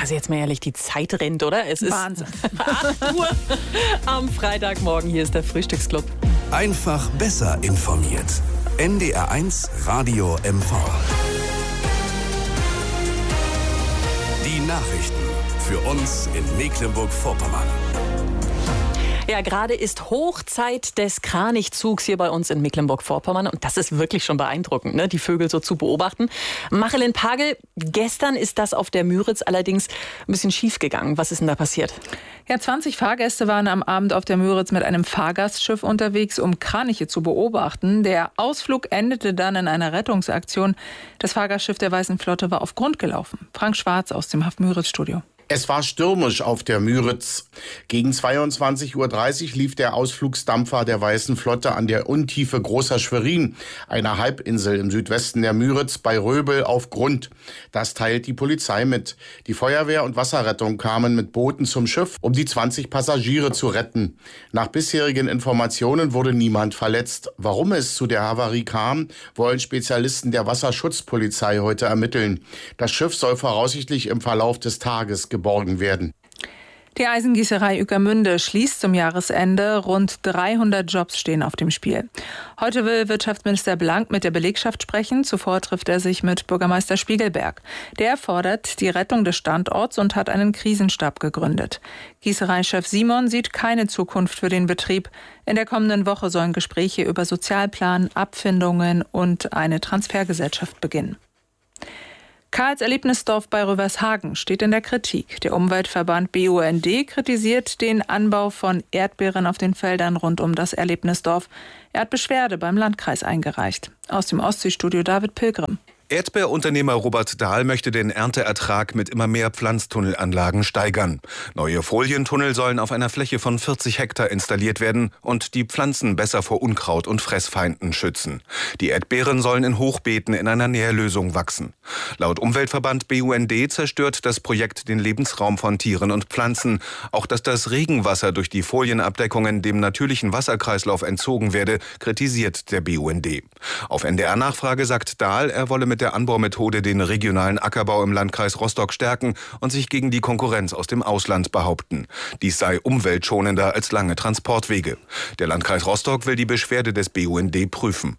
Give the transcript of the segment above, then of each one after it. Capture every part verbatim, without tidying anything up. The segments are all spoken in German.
Also jetzt mal ehrlich, die Zeit rennt, oder? Es ist Wahnsinn. acht Uhr am Freitagmorgen. Hier ist der Frühstücksclub. Einfach besser informiert. N D R eins Radio M V. Die Nachrichten für uns in Mecklenburg-Vorpommern. Ja, gerade ist Hochzeit des Kranichzugs hier bei uns in Mecklenburg-Vorpommern. Und das ist wirklich schon beeindruckend, ne? Die Vögel so zu beobachten. Machelin Pagel, gestern ist das auf der Müritz allerdings ein bisschen schief gegangen. Was ist denn da passiert? Ja, zwanzig Fahrgäste waren am Abend auf der Müritz mit einem Fahrgastschiff unterwegs, um Kraniche zu beobachten. Der Ausflug endete dann in einer Rettungsaktion. Das Fahrgastschiff der Weißen Flotte war auf Grund gelaufen. Frank Schwarz aus dem Haff Müritz-Studio. Es war stürmisch auf der Müritz. Gegen zweiundzwanzig Uhr dreißig lief der Ausflugsdampfer der Weißen Flotte an der Untiefe Großer Schwerin, einer Halbinsel im Südwesten der Müritz, bei Röbel auf Grund. Das teilt die Polizei mit. Die Feuerwehr und Wasserrettung kamen mit Booten zum Schiff, um die zwanzig Passagiere zu retten. Nach bisherigen Informationen wurde niemand verletzt. Warum es zu der Havarie kam, wollen Spezialisten der Wasserschutzpolizei heute ermitteln. Das Schiff soll voraussichtlich im Verlauf des Tages geborgen werden. Die Eisengießerei Ueckermünde schließt zum Jahresende. Rund dreihundert Jobs stehen auf dem Spiel. Heute will Wirtschaftsminister Blank mit der Belegschaft sprechen. Zuvor trifft er sich mit Bürgermeister Spiegelberg. Der fordert die Rettung des Standorts und hat einen Krisenstab gegründet. Gießereichef Simon sieht keine Zukunft für den Betrieb. In der kommenden Woche sollen Gespräche über Sozialplan, Abfindungen und eine Transfergesellschaft beginnen. Karls Erlebnisdorf bei Rövershagen steht in der Kritik. Der Umweltverband B U N D kritisiert den Anbau von Erdbeeren auf den Feldern rund um das Erlebnisdorf. Er hat Beschwerde beim Landkreis eingereicht. Aus dem Ostseestudio David Pilgrim. Erdbeerunternehmer Robert Dahl möchte den Ernteertrag mit immer mehr Pflanztunnelanlagen steigern. Neue Folientunnel sollen auf einer Fläche von vierzig Hektar installiert werden und die Pflanzen besser vor Unkraut und Fressfeinden schützen. Die Erdbeeren sollen in Hochbeeten in einer Nährlösung wachsen. Laut Umweltverband B U N D zerstört das Projekt den Lebensraum von Tieren und Pflanzen. Auch dass das Regenwasser durch die Folienabdeckungen dem natürlichen Wasserkreislauf entzogen werde, kritisiert der B U N D. Auf N D R-Nachfrage sagt Dahl, er wolle mit der Anbaumethode den regionalen Ackerbau im Landkreis Rostock stärken und sich gegen die Konkurrenz aus dem Ausland behaupten. Dies sei umweltschonender als lange Transportwege. Der Landkreis Rostock will die Beschwerde des B U N D prüfen.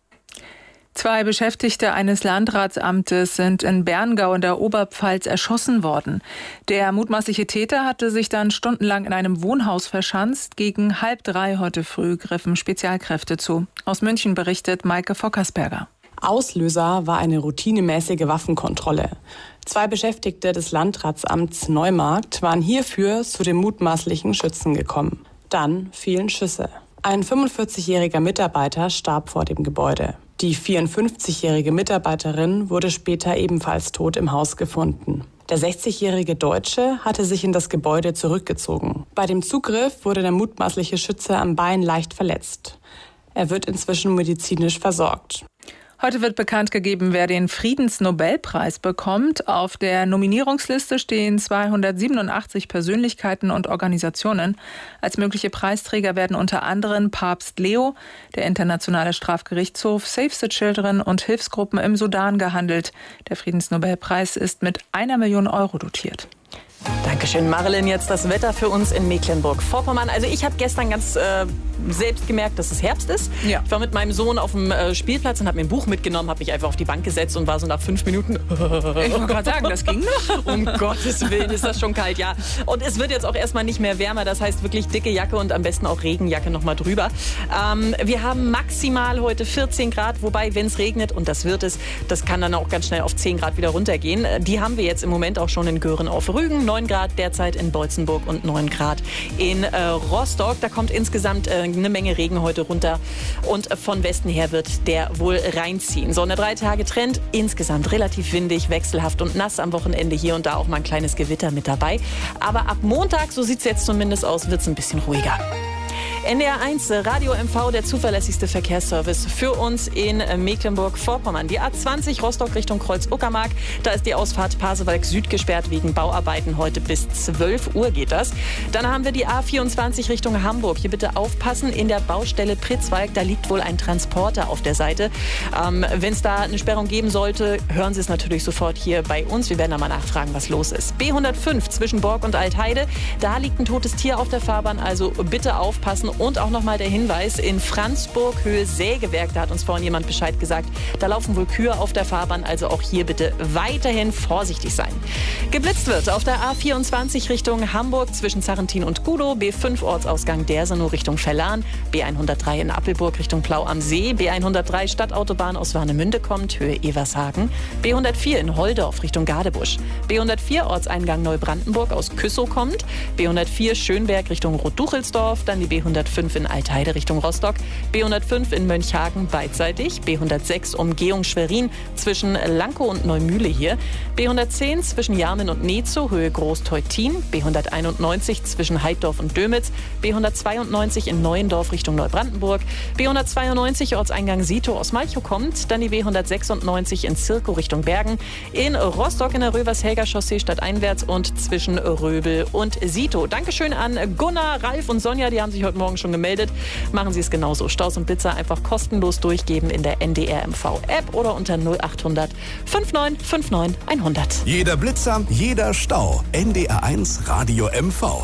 Zwei Beschäftigte eines Landratsamtes sind in Berngau in der Oberpfalz erschossen worden. Der mutmaßliche Täter hatte sich dann stundenlang in einem Wohnhaus verschanzt. Gegen halb drei heute früh griffen Spezialkräfte zu. Aus München berichtet Maike Vockersberger. Auslöser war eine routinemäßige Waffenkontrolle. Zwei Beschäftigte des Landratsamts Neumarkt waren hierfür zu dem mutmaßlichen Schützen gekommen. Dann fielen Schüsse. Ein fünfundvierzigjähriger Mitarbeiter starb vor dem Gebäude. Die vierundfünfzigjährige Mitarbeiterin wurde später ebenfalls tot im Haus gefunden. Der sechzigjährige Deutsche hatte sich in das Gebäude zurückgezogen. Bei dem Zugriff wurde der mutmaßliche Schütze am Bein leicht verletzt. Er wird inzwischen medizinisch versorgt. Heute wird bekannt gegeben, wer den Friedensnobelpreis bekommt. Auf der Nominierungsliste stehen zweihundertsiebenundachtzig Persönlichkeiten und Organisationen. Als mögliche Preisträger werden unter anderem Papst Leo, der Internationale Strafgerichtshof, Save the Children und Hilfsgruppen im Sudan gehandelt. Der Friedensnobelpreis ist mit einer Million Euro dotiert. Dankeschön, Marilyn. Jetzt das Wetter für uns in Mecklenburg-Vorpommern. Also ich habe gestern ganz äh, selbst gemerkt, dass es Herbst ist. Ja. Ich war mit meinem Sohn auf dem äh, Spielplatz und habe mir ein Buch mitgenommen, habe mich einfach auf die Bank gesetzt und war so nach fünf Minuten... Ich wollte gerade sagen, das ging noch. Um Gottes Willen ist das schon kalt, ja. Und es wird jetzt auch erstmal nicht mehr wärmer. Das heißt wirklich dicke Jacke und am besten auch Regenjacke noch mal drüber. Ähm, wir haben maximal heute vierzehn Grad, wobei, wenn es regnet, und das wird es, das kann dann auch ganz schnell auf zehn Grad wieder runtergehen. Die haben wir jetzt im Moment auch schon in Göhren auf Rügen. neun Grad derzeit in Beutzenburg und neun Grad in äh, Rostock. Da kommt insgesamt äh, eine Menge Regen heute runter und äh, von Westen her wird der wohl reinziehen. So eine drei Tage Trend, insgesamt relativ windig, wechselhaft und nass. Am Wochenende hier und da auch mal ein kleines Gewitter mit dabei. Aber ab Montag, so sieht es jetzt zumindest aus, wird es ein bisschen ruhiger. N D R eins Radio M V, der zuverlässigste Verkehrsservice für uns in Mecklenburg-Vorpommern. Die A zwanzig Rostock Richtung Kreuz-Uckermark, da ist die Ausfahrt Pasewalk Süd gesperrt wegen Bauarbeiten. Heute bis zwölf Uhr geht das. Dann haben wir die A vierundzwanzig Richtung Hamburg. Hier bitte aufpassen, in der Baustelle Pritzwalk, da liegt wohl ein Transporter auf der Seite. Ähm, Wenn es da eine Sperrung geben sollte, hören Sie es natürlich sofort hier bei uns. Wir werden da mal nachfragen, was los ist. B hundertfünf zwischen Borg und Altheide, da liegt ein totes Tier auf der Fahrbahn, also bitte aufpassen. Und auch nochmal der Hinweis, in Franzburg Höhe Sägewerk, da hat uns vorhin jemand Bescheid gesagt, da laufen wohl Kühe auf der Fahrbahn, also auch hier bitte weiterhin vorsichtig sein. Geblitzt wird auf der A vierundzwanzig Richtung Hamburg zwischen Zarrentin und Kudow, B fünf Ortsausgang Dersenow Richtung Verlan, B hundertdrei in Appelburg Richtung Plau am See, B hundertdrei Stadtautobahn aus Warnemünde kommt, Höhe Evershagen, B hundertvier in Holdorf Richtung Gadebusch, B hundertvier Ortseingang Neubrandenburg aus Küssow kommt, B hundertvier Schönberg Richtung Roth-Duchelsdorf, dann die B hundertfünf in Altheide Richtung Rostock, B hundertfünf in Mönchhagen beidseitig, B hundertsechs Umgehung Schwerin zwischen Lankow und Neumühle hier, B hundertzehn zwischen Jarmen und Nezow, Höhe Groß-Teutin, B hunderteinundneunzig zwischen Heiddorf und Dömitz, B hundertzweiundneunzig in Neuendorf Richtung Neubrandenburg, B hundertzweiundneunzig Ortseingang Sito aus Malchow kommt, dann die B hundertsechsundneunzig in Zirkow Richtung Bergen, in Rostock in der Rövershäger Chaussee stadteinwärts und zwischen Röbel und Sito. Dankeschön an Gunnar, Ralf und Sonja, die haben sich heute Morgen schon gemeldet. Machen Sie es genauso. Staus und Blitzer einfach kostenlos durchgeben in der N D R M V App oder unter null achthundert neunundfünfzig neunundfünfzig hundert. Jeder Blitzer, jeder Stau. N D R eins Radio M V.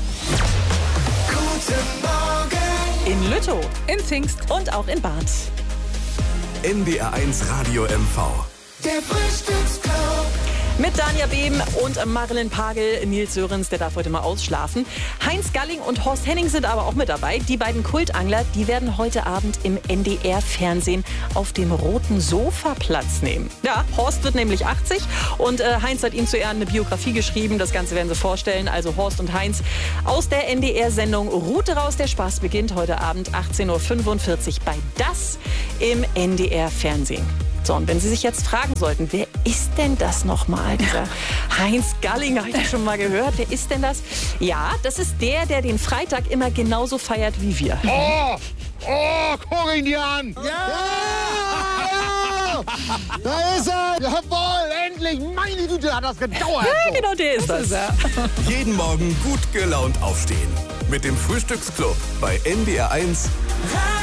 Guten Morgen. In Lüttow In Pfingst. und auch in Barth. N D R eins Radio M V. Der Frühstücksclub. Mit Danja Behm und Marilyn Pagel, Nils Sörens, der darf heute mal ausschlafen. Heinz Galling und Horst Henning sind aber auch mit dabei. Die beiden Kultangler, die werden heute Abend im N D R-Fernsehen auf dem roten Sofa Platz nehmen. Ja, Horst wird nämlich achtzig und äh, Heinz hat ihm zu Ehren eine Biografie geschrieben. Das Ganze werden sie vorstellen. Also Horst und Heinz aus der N D R-Sendung Route raus. Der Spaß beginnt heute Abend achtzehn Uhr fünfundvierzig bei Das im N D R-Fernsehen. So, und wenn Sie sich jetzt fragen sollten, wer ist denn das nochmal, dieser Heinz Galling, habe ich das schon mal gehört, wer ist denn das? Ja, das ist der, der den Freitag immer genauso feiert wie wir. Oh, oh, guck ihn dir an! Ja! Ja! Da ist er! Jawohl, endlich! Meine Güte, hat das gedauert! Ja, genau, der ist das. Jeden Morgen gut gelaunt aufstehen. Mit dem Frühstücksclub bei N D R eins.